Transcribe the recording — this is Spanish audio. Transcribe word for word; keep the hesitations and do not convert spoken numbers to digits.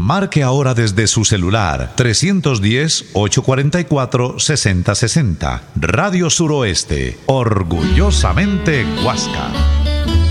Marque ahora desde su celular trescientos diez, ochocientos cuarenta y cuatro, sesenta sesenta. Radio Suroeste, orgullosamente Huasca.